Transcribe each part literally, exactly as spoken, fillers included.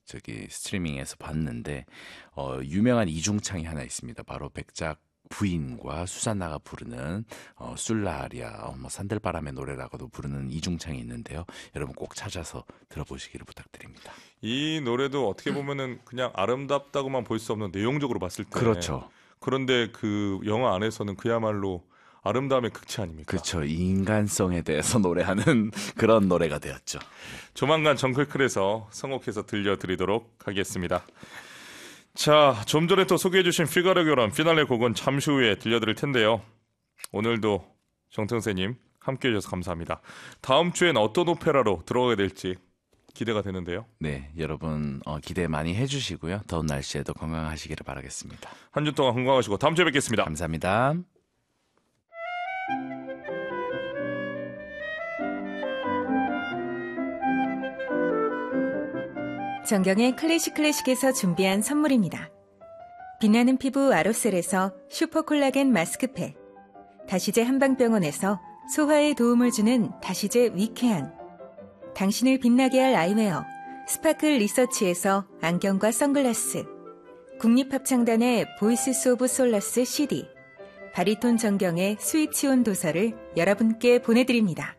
저기 스트리밍에서 봤는데 어, 유명한 이중창이 하나 있습니다. 바로 백작 부인과 수산나가 부르는 어, 술라리아, 어, 뭐 산들바람의 노래라고도 부르는 이중창이 있는데요. 여러분 꼭 찾아서 들어보시기를 부탁드립니다. 이 노래도 어떻게 보면은 그냥 아름답다고만 볼 수 없는 내용적으로 봤을 때 그렇죠. 그런데 그 영화 안에서는 그야말로 아름다움의 극치 아닙니까? 그렇죠. 인간성에 대해서 노래하는 그런 노래가 되었죠. 조만간 정클클에서 선곡해서 들려드리도록 하겠습니다. 자, 좀 전에 또 소개해주신 피가로 결혼 피날레 곡은 잠시 후에 들려드릴 텐데요. 오늘도 정통세님 함께해 주셔서 감사합니다. 다음 주엔 어떤 오페라로 들어가게 될지 기대가 되는데요. 네, 여러분 어, 기대 많이 해주시고요. 더운 날씨에도 건강하시기를 바라겠습니다. 한 주 동안 건강하시고 다음 주에 뵙겠습니다. 감사합니다. 정경의 클래식 클래식에서 준비한 선물입니다. 빛나는 피부 아로셀에서 슈퍼콜라겐 마스크팩, 다시제 한방병원에서 소화에 도움을 주는 다시제 위케안, 당신을 빛나게 할 아이웨어 스파클 리서치에서 안경과 선글라스, 국립합창단의 보이스 오브 솔라스 씨디, 바리톤 정경의 스위치온 도서를 여러분께 보내드립니다.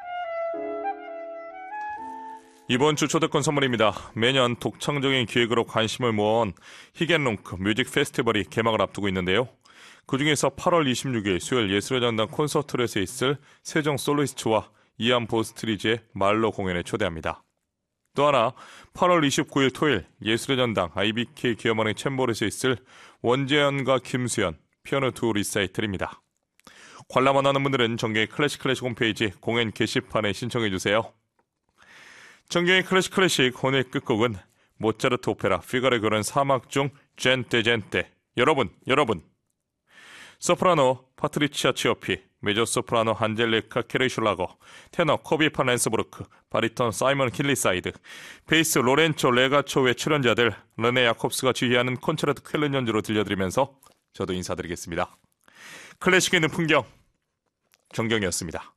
이번 주 초대권 선물입니다. 매년 독창적인 기획으로 관심을 모아온 히겐롱크 뮤직 페스티벌이 개막을 앞두고 있는데요. 그중에서 팔월 이십육일 수요일 예술의 전당 콘서트홀에서 있을 세종 솔리스트와 이안 보스트리지의 말로 공연에 초대합니다. 또 하나 팔월 이십구일 토요일 예술의 전당 아이비케이 기업은행 챔버에서 있을 원재현과 김수현 피아노 듀오 리사이틀입니다. 관람 원하는 분들은 정경의 클래식 클래식 홈페이지 공연 게시판에 신청해주세요. 정경의 클래식 클래식 오늘 끝곡은 모차르트 오페라 피가로 결혼 사막 중 젠테 젠테. 여러분 여러분 소프라노 파트리치아 치오피, 메조소프라노 안젤리카 케레슐라거, 테너 코비 판렌스부르크, 바리톤 사이먼 킬리사이드, 베이스 로렌초 레가초의 출연자들 르네 야콥스가 지휘하는 콘체르토 쾰른 연주로 들려드리면서 저도 인사드리겠습니다. 클래식에 있는 풍경 정경이었습니다.